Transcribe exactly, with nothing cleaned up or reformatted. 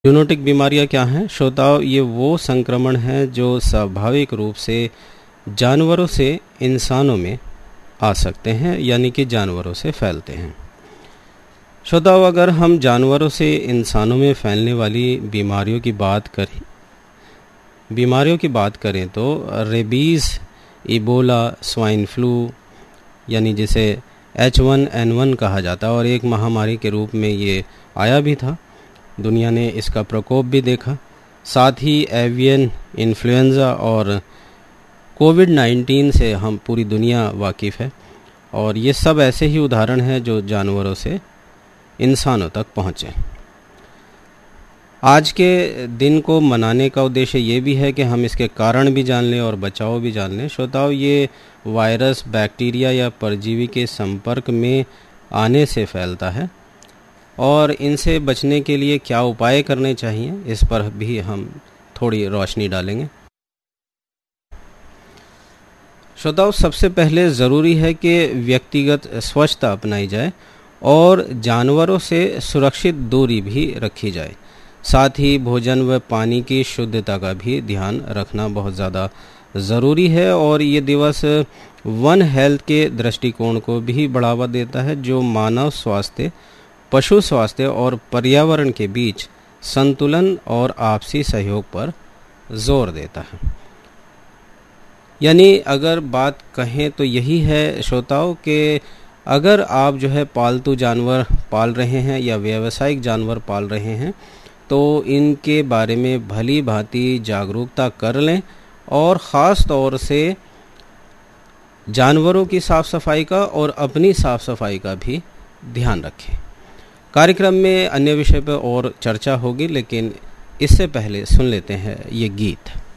Zoonotic बीमारियां क्या हैं श्रोताओं? ये वो संक्रमण हैं जो स्वाभाविक रूप से जानवरों से इंसानों में आ सकते हैं, यानी कि जानवरों से फैलते हैं। श्रोताओं, अगर हम जानवरों से इंसानों में फैलने वाली बीमारियों की बात करें बीमारियों की बात करें तो रेबीज़, इबोला, स्वाइन फ्लू यानी जिसे एच वन एन वन कहा जाता है और एक महामारी के रूप में ये आया भी था, दुनिया ने इसका प्रकोप भी देखा। साथ ही एवियन इन्फ्लुएंजा और कोविड नाइन्टीन से हम पूरी दुनिया वाकिफ़ है और ये सब ऐसे ही उदाहरण हैं जो जानवरों से इंसानों तक पहुँचे। आज के दिन को मनाने का उद्देश्य ये भी है कि हम इसके कारण भी जान लें और बचाव भी जान लें। श्रोताओं, ये वायरस बैक्टीरिया या परजीवी के संपर्क में आने से फैलता है और इनसे बचने के लिए क्या उपाय करने चाहिए, इस पर भी हम थोड़ी रोशनी डालेंगे। श्रोताओं, सबसे पहले ज़रूरी है कि व्यक्तिगत स्वच्छता अपनाई जाए और जानवरों से सुरक्षित दूरी भी रखी जाए। साथ ही भोजन व पानी की शुद्धता का भी ध्यान रखना बहुत ज़्यादा ज़रूरी है और ये दिवस वन हेल्थ के दृष्टिकोण को भी बढ़ावा देता है, जो मानव स्वास्थ्य, पशु स्वास्थ्य और पर्यावरण के बीच संतुलन और आपसी सहयोग पर जोर देता है। यानी अगर बात कहें तो यही है श्रोताओं कि अगर आप जो है पालतू जानवर पाल रहे हैं या व्यावसायिक जानवर पाल रहे हैं तो इनके बारे में भली भांति जागरूकता कर लें और ख़ास तौर से जानवरों की साफ़ सफाई का और अपनी साफ़ सफाई का भी ध्यान रखें। कार्यक्रम में अन्य विषय पर और चर्चा होगी, लेकिन इससे पहले सुन लेते हैं ये गीत।